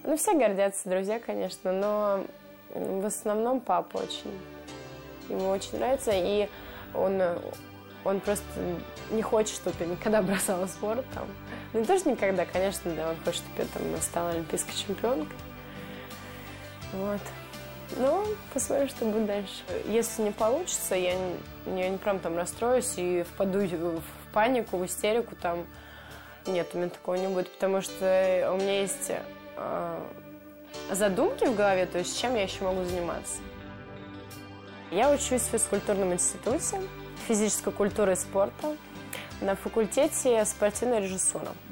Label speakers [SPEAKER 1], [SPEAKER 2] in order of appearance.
[SPEAKER 1] Ну, все гордятся, друзья, конечно, но в основном папа очень. Ему очень нравится, и он просто не хочет, чтобы я никогда бросала спорт. Там. Ну, не то, что никогда, конечно, да, он хочет, чтобы я там стала олимпийской чемпионкой. Вот. Ну, посмотрим, что будет дальше. Если не получится, я не прям там расстроюсь и впаду в панику, в истерику там. Нет, у меня такого не будет, потому что у меня есть задумки в голове, то есть чем я еще могу заниматься. Я учусь в физкультурном институте физической культуры и спорта на факультете спортивной режиссуры.